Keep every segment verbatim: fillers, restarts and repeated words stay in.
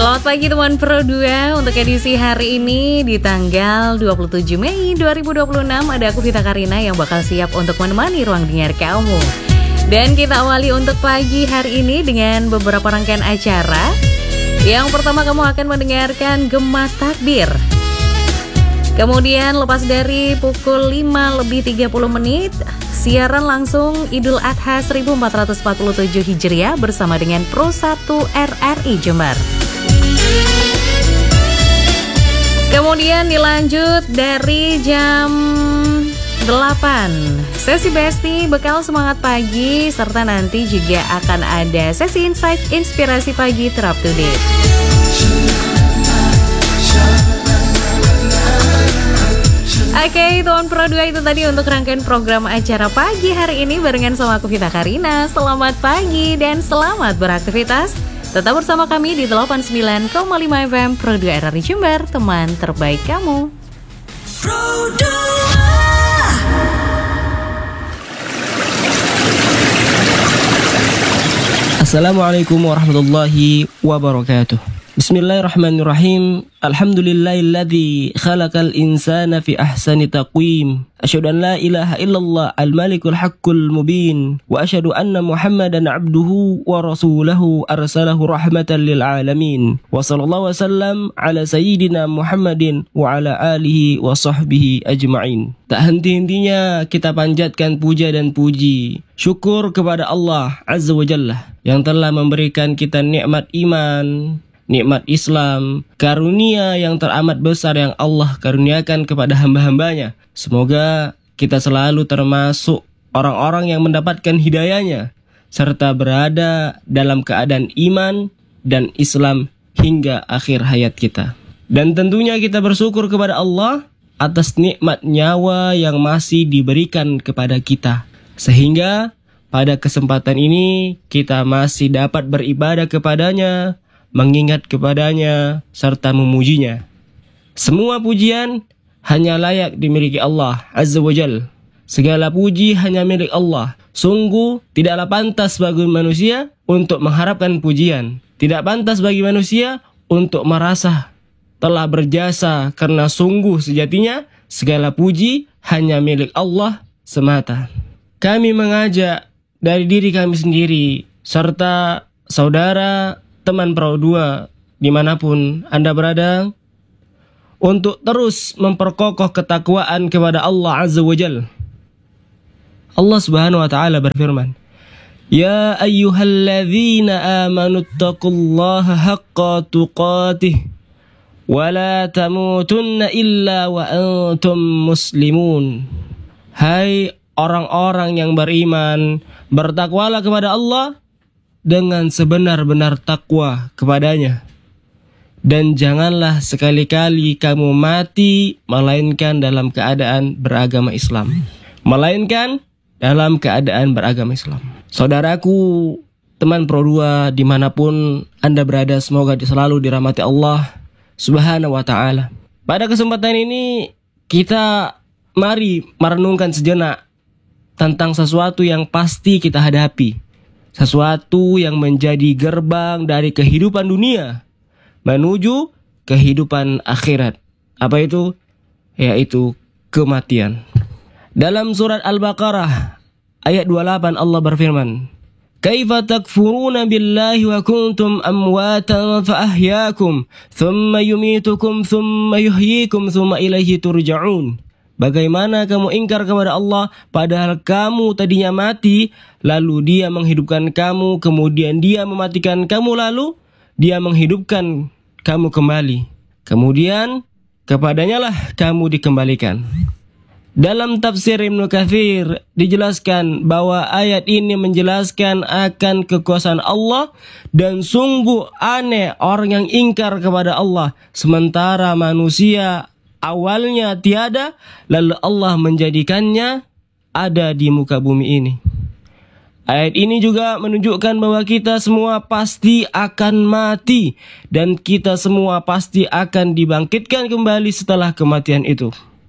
Selamat pagi teman Pro dua. Untuk edisi hari ini di tanggal dua puluh tujuh Mei dua ribu dua puluh enam, ada aku Vita Karina yang bakal siap untuk menemani ruang dengar kamu. Dan kita awali untuk pagi hari ini dengan beberapa rangkaian acara. Yang pertama, kamu akan mendengarkan Gema Takbir. Kemudian lepas dari pukul lima lebih tiga puluh menit, siaran langsung Idul Adha seribu empat ratus empat puluh tujuh Hijriah bersama dengan Pro satu R R I Jember. Kemudian dilanjut dari jam delapan, sesi Besti Bekal Semangat Pagi, serta nanti juga akan ada sesi Insight Inspirasi Pagi Terap to Date. Oke, okay, Tuan Pro dua, itu tadi untuk rangkaian program acara pagi hari ini barengan sama aku Vita Karina. Selamat pagi dan selamat beraktivitas. Tetap bersama kami di delapan puluh sembilan koma lima F M Pro dua R R I Jember, teman terbaik kamu. Pro dua. Assalamualaikum warahmatullahi wabarakatuh. Bismillahirrahmanirrahim. Alhamdulillahilladzi khalaqal insana fi ahsani taqwim. Asyhadu an la ilaha illallah al-malikul haqqul mubin. Wa asyhadu anna Muhammadan abduhu wa rasuluhu arsalahu rahmatan lil alamin. Wa sallallahu wasallam ala sayyidina Muhammadin wa ala alihi wa sahbihi ajma'in. Tak henti-hentinya kita panjatkan puja dan puji, syukur kepada Allah Azza wa Jalla yang telah memberikan kita nikmat iman, nikmat Islam, karunia yang teramat besar yang Allah karuniakan kepada hamba-hambanya. Semoga kita selalu termasuk orang-orang yang mendapatkan hidayahnya, serta berada dalam keadaan iman dan Islam hingga akhir hayat kita. Dan tentunya kita bersyukur kepada Allah atas nikmat nyawa yang masih diberikan kepada kita, sehingga pada kesempatan ini kita masih dapat beribadah kepadanya, mengingat kepadanya, serta memujinya. Semua pujian hanya layak dimiliki Allah Azza wa Jal. Segala puji hanya milik Allah. Sungguh tidaklah pantas bagi manusia untuk mengharapkan pujian. Tidak pantas bagi manusia untuk merasa telah berjasa, karena sungguh sejatinya segala puji hanya milik Allah semata. Kami mengajak dari diri kami sendiri serta saudara teman Pro dua dimanapun Anda berada, untuk terus memperkokoh ketakwaan kepada Allah Azza wa Jal. Allah Subhanahu wa Ta'ala berfirman, Ya ayyuhalladzina amanu taqullaha haqqa tuqatih wa la tamutunna illa wa antum muslimun. Hai orang-orang yang beriman, bertakwalah kepada Allah dengan sebenar-benar takwa kepadanya, dan janganlah sekali-kali kamu mati melainkan dalam keadaan beragama Islam. Melainkan dalam keadaan beragama Islam. Saudaraku, teman Pro dua dimanapun Anda berada, semoga selalu dirahmati Allah Subhanahu wa Ta'ala. Pada kesempatan ini kita mari merenungkan sejenak tentang sesuatu yang pasti kita hadapi, sesuatu yang menjadi gerbang dari kehidupan dunia menuju kehidupan akhirat. Apa itu? Yaitu kematian. Dalam surat Al-Baqarah ayat dua puluh delapan Allah berfirman, Kaifa takfuruna billahi wa kuntum amwatan fa ahyaakum thumma yumitukum thumma yuhyikum thumma ilaihi turja'un. Bagaimana kamu ingkar kepada Allah padahal kamu tadinya mati, lalu Dia menghidupkan kamu, kemudian Dia mematikan kamu, lalu Dia menghidupkan kamu kembali, kemudian kepadanya lah kamu dikembalikan. Dalam tafsir Ibnu Katsir dijelaskan bahwa ayat ini menjelaskan akan kekuasaan Allah, dan sungguh aneh orang yang ingkar kepada Allah sementara manusia awalnya tiada, lalu Allah menjadikannya ada di muka bumi ini. Ayat ini juga menunjukkan bahwa kita semua pasti akan mati, dan kita semua pasti akan dibangkitkan kembali setelah kematian itu.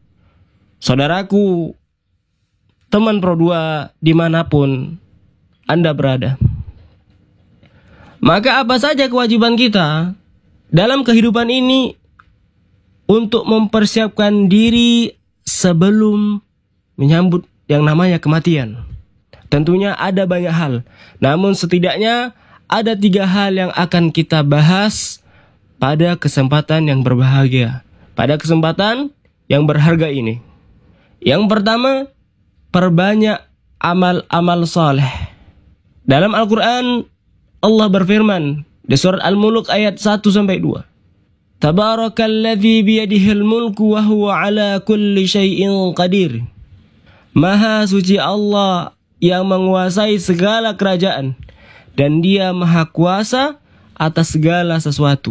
Saudaraku, teman Pro dua dimanapun Anda berada, maka apa saja kewajiban kita dalam kehidupan ini untuk mempersiapkan diri sebelum menyambut yang namanya kematian. Tentunya ada banyak hal, namun setidaknya ada tiga hal yang akan kita bahas pada kesempatan yang berbahagia, pada kesempatan yang berharga ini. Yang pertama, perbanyak amal-amal saleh. Dalam Al-Quran, Allah berfirman di surat Al-Mulk ayat satu sampai dua. Tabarakalladzi biyadihil mulku wa huwa ala kulli syai'in qadir. Maha suci Allah yang menguasai segala kerajaan dan Dia maha kuasa atas segala sesuatu.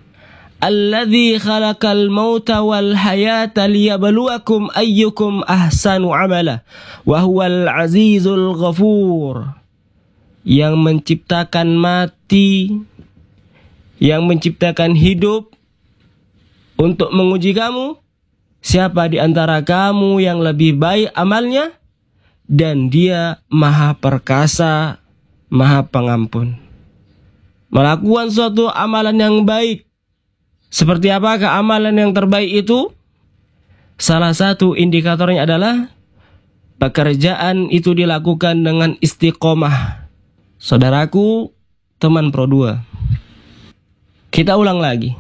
Alladzi khalaqal mauta wal hayata liyabluwakum ayyukum ahsanu amala wa huwal azizul ghafur. Yang menciptakan mati, yang menciptakan hidup untuk menguji kamu, siapa di antara kamu yang lebih baik amalnya, dan Dia maha perkasa, maha pengampun. Melakukan suatu amalan yang baik. Seperti apakah amalan yang terbaik itu? Salah satu indikatornya adalah pekerjaan itu dilakukan dengan istiqomah. Saudaraku, teman Pro dua, kita ulang lagi.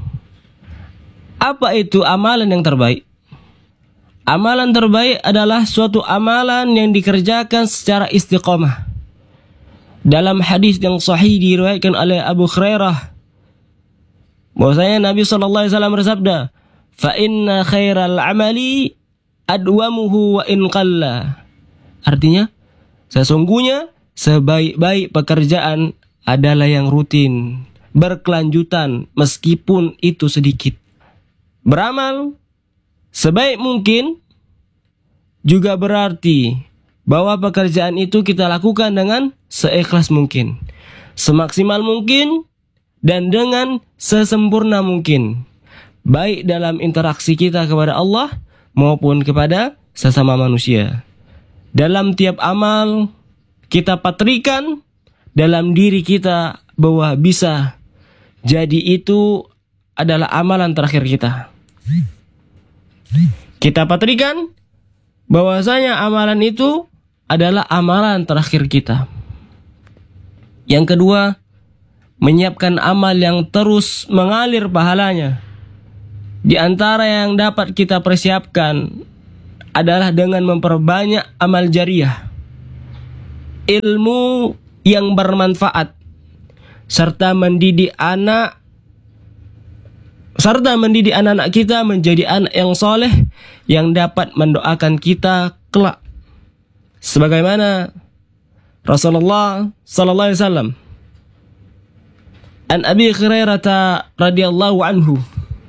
Apa itu amalan yang terbaik? Amalan terbaik adalah suatu amalan yang dikerjakan secara istiqomah. Dalam hadis yang sahih diriwayatkan oleh Abu Hurairah, bahwasanya Nabi shallallahu alaihi wasallam bersabda, "Fa inna khairal amali adwamuhu wa in qalla." Artinya, sesungguhnya sebaik-baik pekerjaan adalah yang rutin, berkelanjutan meskipun itu sedikit. Beramal sebaik mungkin juga berarti bahwa pekerjaan itu kita lakukan dengan seikhlas mungkin, semaksimal mungkin, dan dengan sesempurna mungkin, baik dalam interaksi kita kepada Allah maupun kepada sesama manusia. Dalam tiap amal kita patrikan dalam diri kita bahwa bisa jadi itu adalah amalan terakhir kita. Kita patrikan bahwasanya amalan itu adalah amalan terakhir kita. Yang kedua, menyiapkan amal yang terus mengalir pahalanya. Di antara yang dapat kita persiapkan adalah dengan memperbanyak amal jariyah, ilmu yang bermanfaat, serta mendidik anak serta mendidik anak-anak kita menjadi anak yang soleh yang dapat mendoakan kita kelak. Sebagaimana Rasulullah sallallahu alaihi wasallam an Abi Hurairah radhiyallahu anhu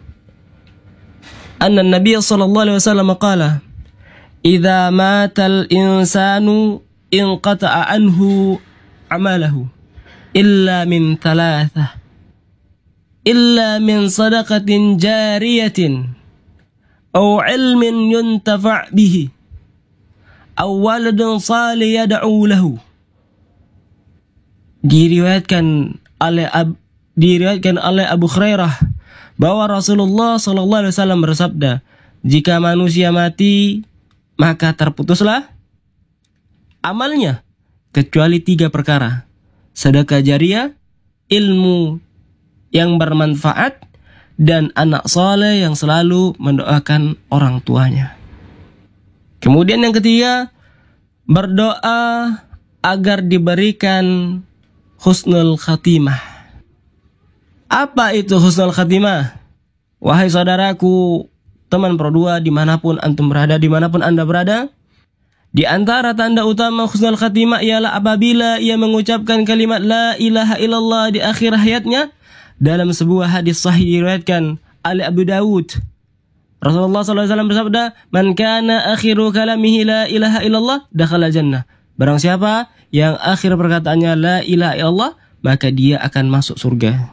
anna Nabi sallallahu alaihi wasallam qala, "Idza matal insanu inqata'a anhu amalahu illa min thalathah, illa min sadaqatin jariyatin aw ilmin yuntafa' bihi aw waladun salih yad'u lahu." Diriwayatkan oleh Ab, diriwayatkan oleh Abu Hurairah bahwa Rasulullah sallallahu alaihi wasallam bersabda, jika manusia mati maka terputuslah amalnya kecuali tiga perkara: sedekah jariyah, ilmu yang bermanfaat, dan anak soleh yang selalu mendoakan orang tuanya. Kemudian yang ketiga, berdoa agar diberikan husnul khatimah. Apa itu husnul khatimah? Wahai saudaraku, teman Pro dua, dimanapun antum berada, dimanapun anda berada, di antara tanda utama husnul khatimah ialah apabila ia mengucapkan kalimat la ilaha illallah di akhir hayatnya. Dalam sebuah hadis sahih diriwayatkan oleh Abu Dawud, Rasulullah sallallahu alaihi wasallam bersabda, "Man kana akhiru kalamihi la ilaha illallah dakhala jannah." Barang siapa yang akhir perkataannya la ilaha illallah, maka dia akan masuk surga.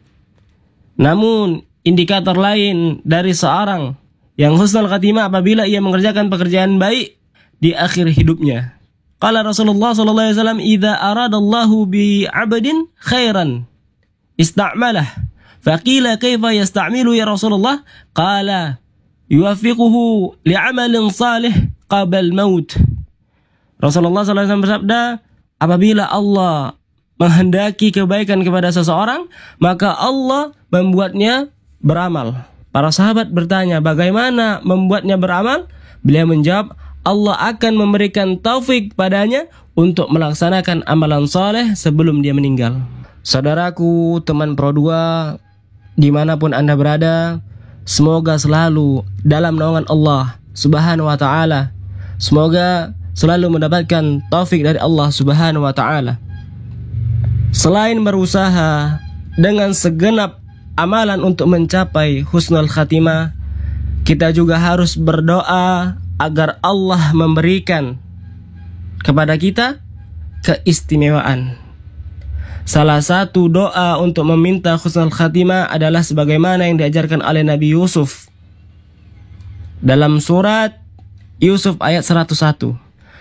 Namun indikator lain dari seorang yang husnul khatimah apabila ia mengerjakan pekerjaan baik di akhir hidupnya. Qala Rasulullah sallallahu alaihi wasallam, "Idza aradallahu bi 'abdin khairan ista'malah, Faqila kaifa yasta'milu ya Rasulullah? Qala yuwaffiquhu li'amalin salih qabla al-maut. Rasulullah sallallahu alaihi wasallam bersabda, apabila Allah menghendaki kebaikan kepada seseorang, maka Allah membuatnya beramal. Para sahabat bertanya, bagaimana membuatnya beramal? Beliau menjawab, Allah akan memberikan taufik padanya untuk melaksanakan amalan soleh sebelum dia meninggal. Saudaraku, teman Pro dua, dimanapun Anda berada, semoga selalu dalam naungan Allah Subhanahu wa ta'ala. Semoga selalu mendapatkan taufik dari Allah Subhanahu wa ta'ala. Selain berusaha dengan segenap amalan untuk mencapai husnul khatimah, kita juga harus berdoa agar Allah memberikan kepada kita keistimewaan. Salah satu doa untuk meminta husnul khatimah adalah sebagaimana yang diajarkan oleh Nabi Yusuf dalam surat Yusuf ayat seratus satu.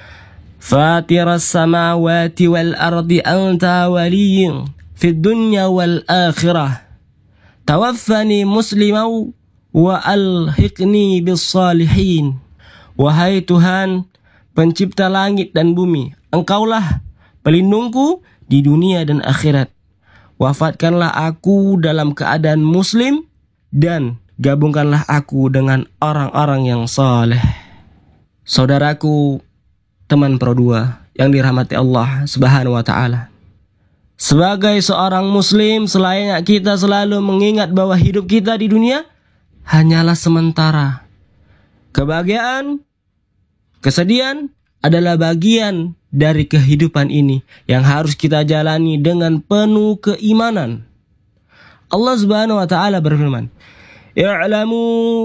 Fatiras samawati wal ardi anta waliyyin fid dunya wal akhirah. Tawaffani muslimau wa alhiqni bis salihin. Wahai Tuhan, pencipta langit dan bumi, Engkaulah pelindungku di dunia dan akhirat. Wafatkanlah aku dalam keadaan muslim dan gabungkanlah aku dengan orang-orang yang saleh. Saudaraku, teman Pro dua yang dirahmati Allah Subhanahu wa ta'ala. Sebagai seorang muslim, selayaknya kita selalu mengingat bahwa hidup kita di dunia hanyalah sementara. Kebahagiaan, kesedihan adalah bagian dari kehidupan ini yang harus kita jalani dengan penuh keimanan. Allah Subhanahu wa ta'ala berfirman, "I'lamu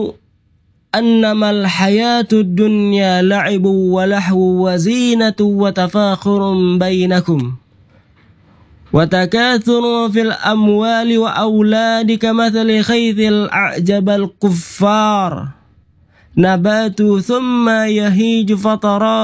annamal hayatud dunya la'ibu wa lahu wa zinatu wa tafakhurun bainakum. وتكاثر في الأموال وأولاد كمثل خيث الأعجب الكفار نبات ثم يهيج فترى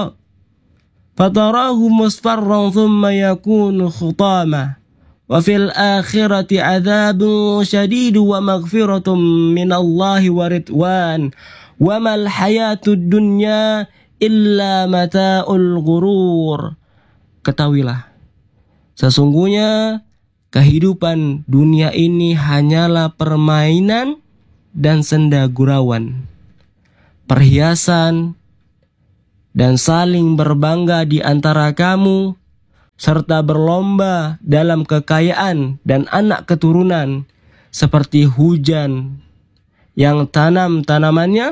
فتراه مصفرا ثم يكون خطاما وفي الآخرة عذاب شديد ومغفرة من الله ورضوان وما الحياة الدنيا إلا متاع الغرور." Ketahuilah, sesungguhnya kehidupan dunia ini hanyalah permainan dan senda gurauan, perhiasan, dan saling berbangga di antara kamu, serta berlomba dalam kekayaan dan anak keturunan, seperti hujan yang tanam-tanamannya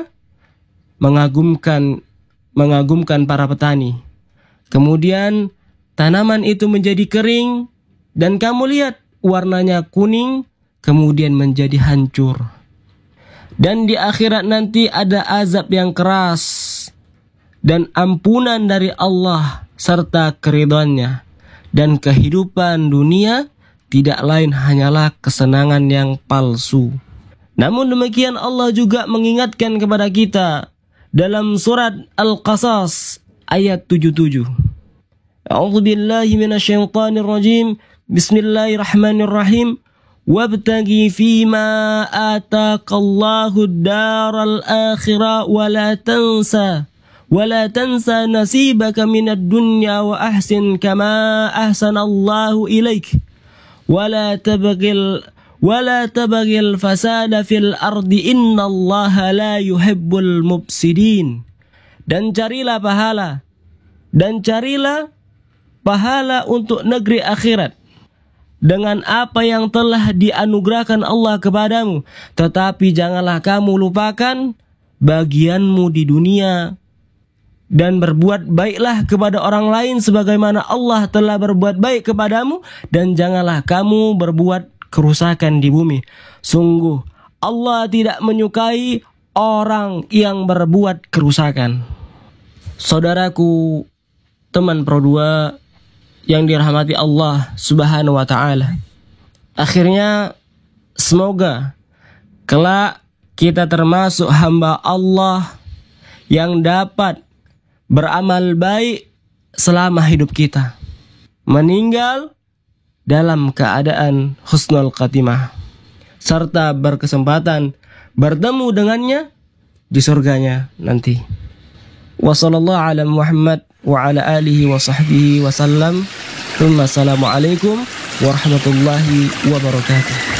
mengagumkan mengagumkan para petani. Kemudian tanaman itu menjadi kering dan kamu lihat warnanya kuning, kemudian menjadi hancur. Dan di akhirat nanti ada azab yang keras dan ampunan dari Allah serta keridhaannya. Dan kehidupan dunia tidak lain hanyalah kesenangan yang palsu. Namun demikian Allah juga mengingatkan kepada kita dalam surat Al-Qasas ayat tujuh puluh tujuh. A'udzu billahi minasyaitonir rajim. Bismillahirrahmanirrahim. Wabtaghi fima ataqallahu ad-daral akhirah wa la tansa wa la tansa nasibaka minad dunya wa ahsin kama ahsanallahu ilaik wa la tabghil wa la tabghil fasada fil ardi innallaha la yuhibbul mufsidin. Dan carilah pahala dan carilah pahala untuk negeri akhirat dengan apa yang telah dianugerahkan Allah kepadamu, tetapi janganlah kamu lupakan bagianmu di dunia dan berbuat baiklah kepada orang lain sebagaimana Allah telah berbuat baik kepadamu, dan janganlah kamu berbuat kerusakan di bumi. Sungguh Allah tidak menyukai orang yang berbuat kerusakan. Saudaraku, teman Pro dua yang dirahmati Allah Subhanahu wa ta'ala, akhirnya semoga kelak kita termasuk hamba Allah yang dapat beramal baik selama hidup kita, meninggal dalam keadaan husnul khatimah. serta berkesempatan bertemu dengannya di surganya nanti. Wassallallahu ala Muhammad wa ala alihi wa sahbihi wa sallam. Assalamualaikum warahmatullahi wabarakatuh.